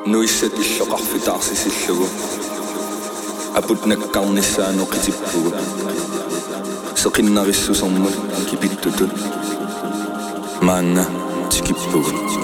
nuissat illoqarfitaarsisillugu aput nakkarnissaanoqitippugu seqinnarissusermut kipittutut maanna tikippugu